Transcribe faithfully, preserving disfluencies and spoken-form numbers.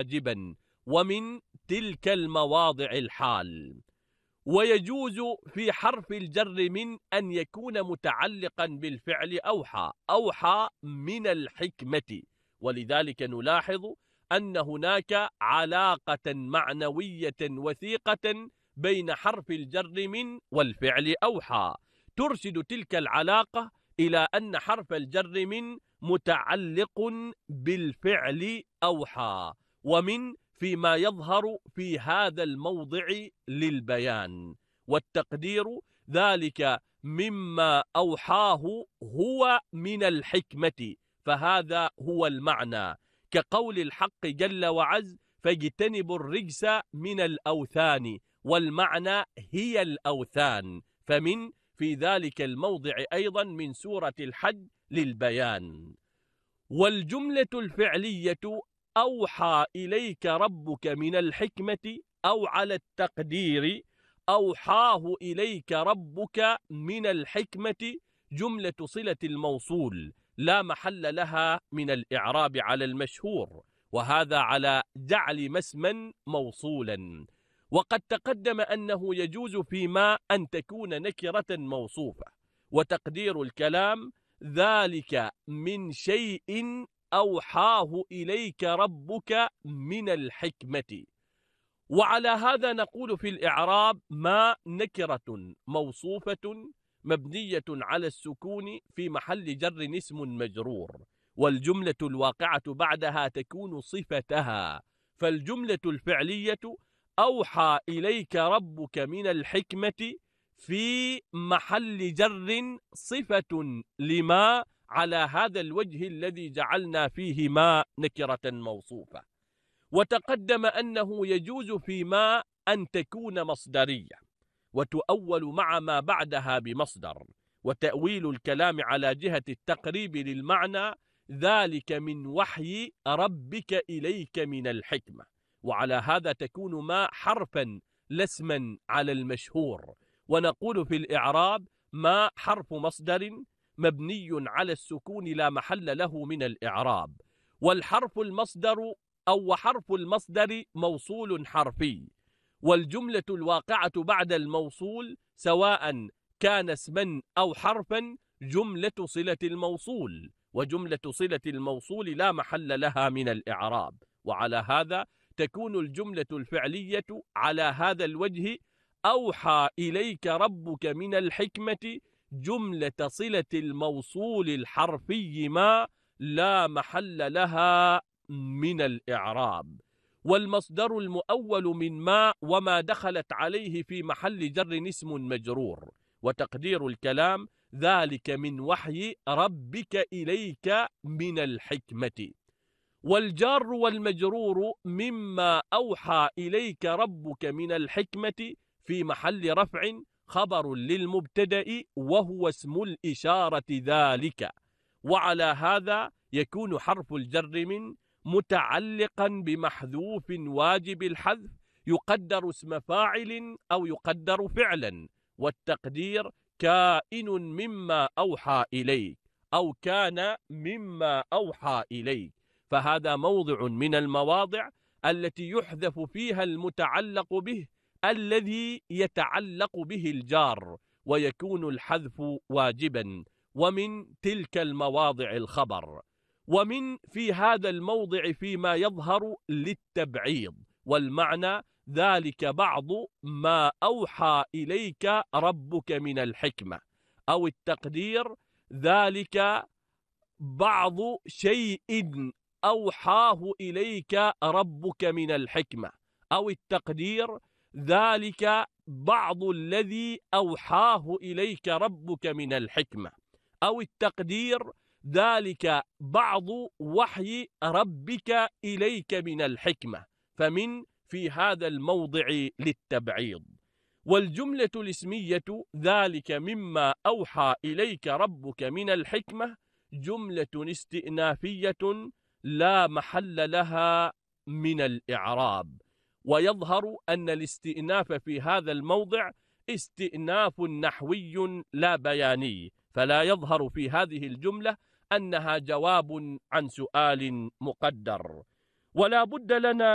واجبا، ومن تلك المواضع الحال. ويجوز في حرف الجر من أن يكون متعلقا بالفعل أوحى، أوحى من الحكمة، ولذلك نلاحظ أن هناك علاقة معنوية وثيقة بين حرف الجر من والفعل أوحى، ترشد تلك العلاقة إلى أن حرف الجر من متعلق بالفعل أوحى، ومن فيما يظهر في هذا الموضع للبيان، والتقدير ذلك مما أوحاه هو من الحكمة، فهذا هو المعنى، كقول الحق جل وعز: فاجتنبوا الرجس من الأوثان، والمعنى هي الأوثان، فمن في ذلك الموضع أيضا من سورة الحج للبيان. والجملة الفعلية أوحى إليك ربك من الحكمة، أو على التقدير أوحاه إليك ربك من الحكمة، جملة صلة الموصول لا محل لها من الإعراب على المشهور، وهذا على جعل ما اسما موصولا. وقد تقدم أنه يجوز فيما أن تكون نكرة موصوفة، وتقدير الكلام: ذلك من شيء أوحاه إليك ربك من الحكمة. وعلى هذا نقول في الإعراب: ما نكرة موصوفة مبنية على السكون في محل جر اسم مجرور، والجملة الواقعة بعدها تكون صفتها، فالجملة الفعلية أوحى إليك ربك من الحكمة في محل جر صفة لما على هذا الوجه الذي جعلنا فيه ما نكرة موصوفة. وتقدم أنه يجوز فيما أن تكون مصدرية وتؤول مع ما بعدها بمصدر، وتأويل الكلام على جهة التقريب للمعنى: ذلك من وحي ربك إليك من الحكمة. وعلى هذا تكون ما حرفا لا اسما على المشهور، ونقول في الإعراب: ما حرف مصدر مبني على السكون لا محل له من الإعراب، والحرف المصدر أو حرف المصدر موصول حرفي، والجملة الواقعة بعد الموصول سواء كان اسما أو حرفا جملة صلة الموصول، وجملة صلة الموصول لا محل لها من الإعراب. وعلى هذا تكون الجملة الفعلية على هذا الوجه: أوحى إليك ربك من الحكمة، جملة صلة الموصول الحرفي ما لا محل لها من الإعراب. والمصدر المؤول من ما وما دخلت عليه في محل جر اسم مجرور، وتقدير الكلام: ذلك من وحي ربك إليك من الحكمة. والجار والمجرور مما أوحى إليك ربك من الحكمة في محل رفع خبر للمبتدأ وهو اسم الإشارة ذلك. وعلى هذا يكون حرف الجر من متعلقا بمحذوف واجب الحذف يقدر اسم فاعل أو يقدر فعلا، والتقدير كائن مما أوحى إليك أو كان مما أوحى إليك، فهذا موضع من المواضع التي يحذف فيها المتعلق به الذي يتعلق به الجار، ويكون الحذف واجبا، ومن تلك المواضع الخبر. ومن في هذا الموضع فيما يظهر للتبعيض، والمعنى: ذلك بعض ما أوحى إليك ربك من الحكمة، أو التقدير: ذلك بعض شيء أوحاه إليك ربك من الحكمة، أو التقدير: ذلك بعض الذي أوحاه إليك ربك من الحكمة، أو التقدير: ذلك بعض وحي ربك إليك من الحكمة، فمن في هذا الموضع للتبعيض. والجملة الاسمية ذلك مما أوحى إليك ربك من الحكمة جملة استئنافية لا محل لها من الإعراب، ويظهر أن الاستئناف في هذا الموضع استئناف نحوي لا بياني، فلا يظهر في هذه الجملة أنها جواب عن سؤال مقدر. ولا بد لنا